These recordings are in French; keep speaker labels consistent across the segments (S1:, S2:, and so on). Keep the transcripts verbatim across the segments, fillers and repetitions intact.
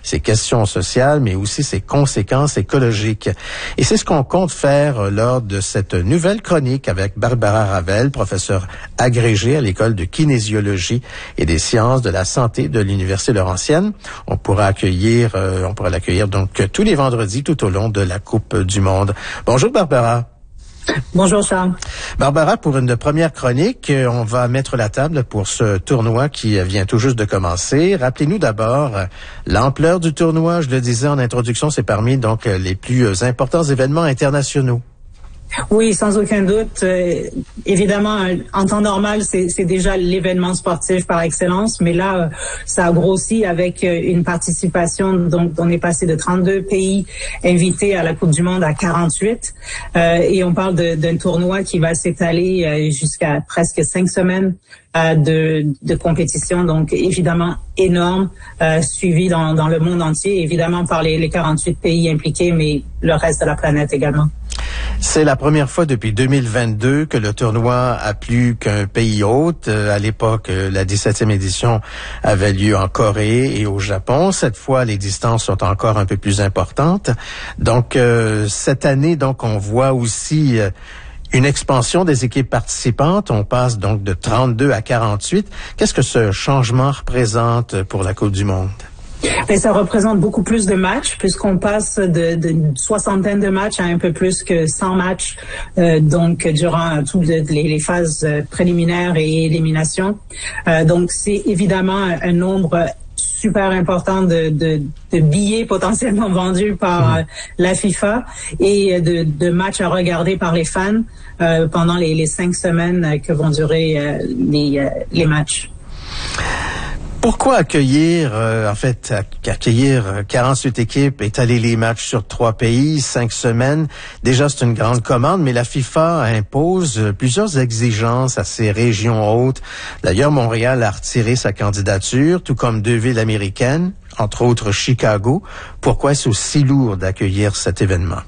S1: ses questions sociales, mais aussi ses conséquences écologiques. Et c'est ce qu'on compte faire lors de cette nouvelle chronique avec Barbara Ravel, professeure agrégée à l'École de kinésiologie et des sciences de la santé de l'Université Laurentienne. On pourra accueillir, euh, on pourra l'accueillir donc tous les vendredis tout au long de la Coupe du Monde. Bonjour Barbara.
S2: Bonjour Charles.
S1: Barbara, pour une première chronique, on va mettre la table pour ce tournoi qui vient tout juste de commencer. Rappelez-nous d'abord l'ampleur du tournoi. Je le disais en introduction, c'est parmi donc les plus importants événements internationaux.
S2: Oui, sans aucun doute. Euh, évidemment, en temps normal, c'est, c'est déjà l'événement sportif par excellence, mais là, euh, ça a grossi avec euh, une participation. Donc, on est passé de trente-deux pays invités à la Coupe du Monde à quarante-huit, euh, et on parle de, d'un tournoi qui va s'étaler euh, jusqu'à presque cinq semaines euh, de, de compétition. Donc, évidemment, énorme, euh, suivi dans, dans le monde entier, évidemment par les, les quarante-huit pays impliqués, mais le reste de la planète également.
S1: C'est la première fois depuis deux mille vingt-deux que le tournoi a plus qu'un pays hôte. À l'époque, la dix-septième édition avait lieu en Corée et au Japon. Cette fois, les distances sont encore un peu plus importantes. Donc, euh, cette année, donc, on voit aussi euh, une expansion des équipes participantes. On passe donc de trente-deux à quarante-huit. Qu'est-ce que ce changement représente pour la Coupe du Monde?
S2: Mais ça représente beaucoup plus de matchs puisqu'on passe de, de une soixantaine de matchs à un peu plus que cent matchs euh, donc durant toutes les, les phases préliminaires et élimination. Euh, donc c'est évidemment un, un nombre super important de, de, de billets potentiellement vendus par euh, la FIFA et de, de matchs à regarder par les fans euh, pendant les, les cinq semaines que vont durer euh, les, euh, les matchs.
S1: Pourquoi accueillir, euh, en fait, accueillir quarante-huit équipes, étaler les matchs sur trois pays, cinq semaines? Déjà, c'est une grande commande, mais la FIFA impose plusieurs exigences à ces régions hautes. D'ailleurs, Montréal a retiré sa candidature, tout comme deux villes américaines, entre autres Chicago. Pourquoi est-ce aussi lourd d'accueillir cet événement?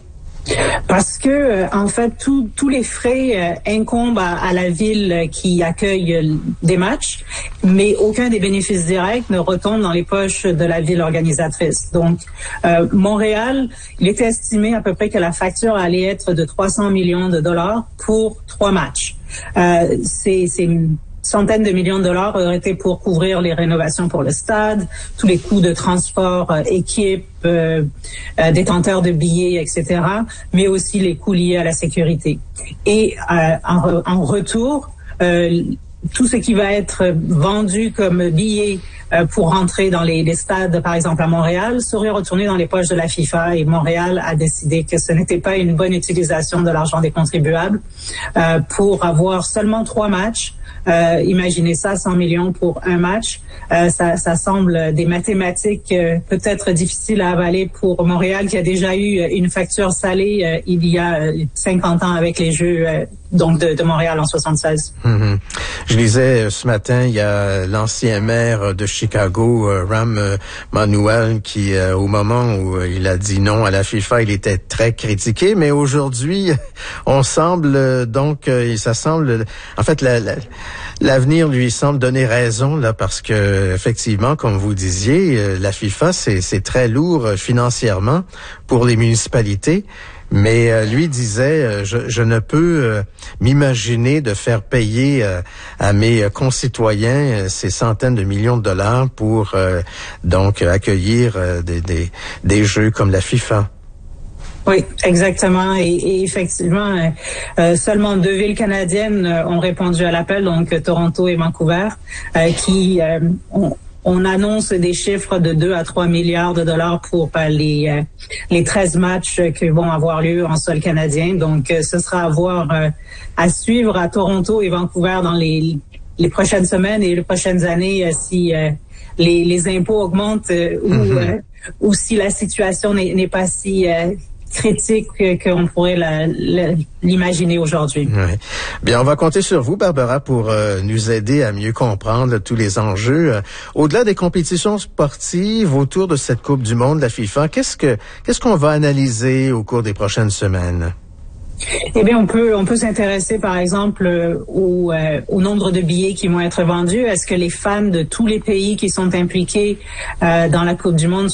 S2: Parce que, euh, en fait, tous tous les frais euh, incombent à, à la ville qui accueille euh, des matchs, mais aucun des bénéfices directs ne retombe dans les poches de la ville organisatrice. Donc, euh, Montréal, il était estimé à peu près que la facture allait être de trois cents millions de dollars pour trois matchs. Euh, c'est, c'est centaines de millions de dollars auraient été pour couvrir les rénovations pour le stade, tous les coûts de transport, euh, équipe, euh, euh, détenteurs de billets, et cetera, mais aussi les coûts liés à la sécurité. Et euh, en, re, en retour, euh, tout ce qui va être vendu comme billets euh, pour rentrer dans les, les stades, par exemple à Montréal, serait retourné dans les poches de la FIFA et Montréal a décidé que ce n'était pas une bonne utilisation de l'argent des contribuables euh, pour avoir seulement trois matchs. Euh, imaginez ça, cent millions pour un match. Euh, ça, ça semble des mathématiques euh, peut-être difficiles à avaler pour Montréal qui a déjà eu une facture salée euh, il y a cinquante ans avec les Jeux euh, donc de, de Montréal en soixante-seize.
S1: Mm-hmm. Je lisais euh, ce matin, il y a l'ancien maire de Chicago, euh, Rahm Emanuel, qui euh, au moment où euh, il a dit non à la FIFA, il était très critiqué, mais aujourd'hui, on semble euh, donc, euh, ça semble, en fait, la, la, l'avenir lui semble donner raison là, parce que effectivement, comme vous disiez, euh, la FIFA c'est, c'est très lourd euh, financièrement pour les municipalités. Mais euh, lui disait, euh, je, je ne peux euh, m'imaginer de faire payer euh, à mes euh, concitoyens euh, ces centaines de millions de dollars pour euh, donc accueillir euh, des, des, des jeux comme la FIFA.
S2: Oui, exactement. Et, et effectivement, euh, seulement deux villes canadiennes euh, ont répondu à l'appel, donc Toronto et Vancouver, euh, qui euh, ont On annonce des chiffres de deux à trois milliards de dollars pour euh, les euh, les treize matchs qui vont avoir lieu en sol canadien. Donc, euh, ce sera à voir, euh, à suivre à Toronto et Vancouver dans les les prochaines semaines et les prochaines années euh, si euh, les les impôts augmentent euh, ou mm-hmm. euh, ou si la situation n'est, n'est pas si euh, critique qu'on pourrait la, la, l'imaginer aujourd'hui.
S1: Oui. Bien, on va compter sur vous, Barbara, pour euh, nous aider à mieux comprendre là, tous les enjeux. Euh, au-delà des compétitions sportives autour de cette Coupe du Monde, la FIFA, qu'est-ce que qu'est-ce qu'on va analyser au cours des prochaines semaines?
S2: Eh bien, on peut on peut s'intéresser, par exemple, au, euh, au nombre de billets qui vont être vendus. Est-ce que les fans de tous les pays qui sont impliqués euh, dans la Coupe du Monde